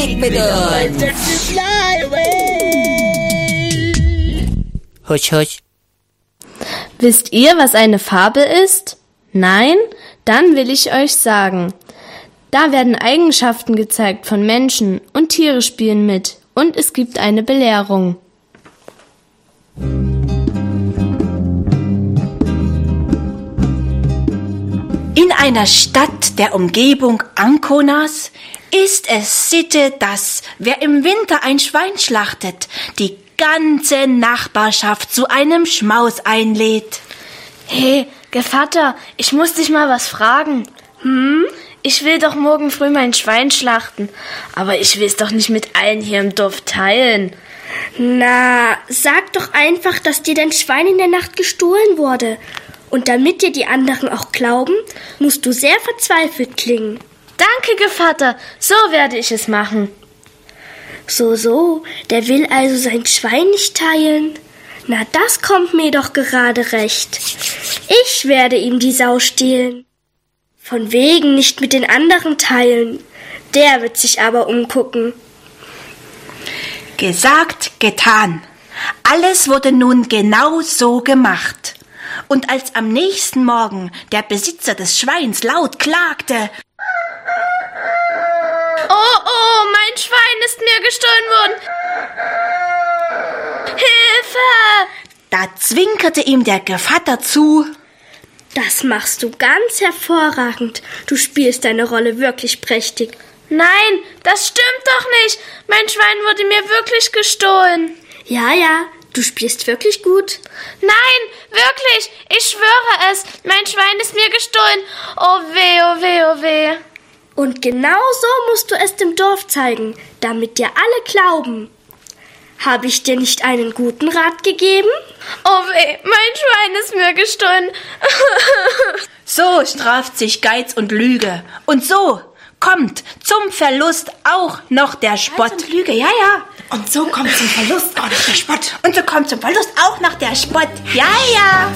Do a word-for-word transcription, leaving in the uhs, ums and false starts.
Flieg mit uns. Husch, husch. Wisst ihr, was eine Fabel ist? Nein? Dann will ich euch sagen. Da werden Eigenschaften gezeigt von Menschen und Tiere spielen mit und es gibt eine Belehrung. In einer Stadt der Umgebung Anconas ist es Sitte, dass, wer im Winter ein Schwein schlachtet, die ganze Nachbarschaft zu einem Schmaus einlädt. Hey, Gevatter, ich muss dich mal was fragen. Hm? Ich will doch morgen früh mein Schwein schlachten, aber ich will es doch nicht mit allen hier im Dorf teilen. Na, sag doch einfach, dass dir dein Schwein in der Nacht gestohlen wurde. Und damit dir die anderen auch glauben, musst du sehr verzweifelt klingen. Danke, Gevatter, so werde ich es machen. So, so, der will also sein Schwein nicht teilen? Na, das kommt mir doch gerade recht. Ich werde ihm die Sau stehlen. Von wegen nicht mit den anderen teilen. Der wird sich aber umgucken. Gesagt, getan. Alles wurde nun genau so gemacht. Und als am nächsten Morgen der Besitzer des Schweins laut klagte: Oh, oh, mein Schwein ist mir gestohlen worden. Hilfe! Da zwinkerte ihm der Gevatter zu: Das machst du ganz hervorragend. Du spielst deine Rolle wirklich prächtig. Nein, das stimmt doch nicht. Mein Schwein wurde mir wirklich gestohlen. Ja, ja, du spielst wirklich gut. Nein, wirklich, ich schwöre es. Mein Schwein ist mir gestohlen. Oh weh, oh weh, oh weh. Und genau so musst du es dem Dorf zeigen, damit dir alle glauben. Habe ich dir nicht einen guten Rat gegeben? Oh weh, mein Schwein ist mir gestohlen. So straft sich Geiz und Lüge. Und so kommt zum Verlust auch noch der Spott. Geiz und Lüge, ja, ja. Und so kommt zum Verlust auch noch der Spott. Und so kommt zum Verlust auch noch der Spott. Ja, ja.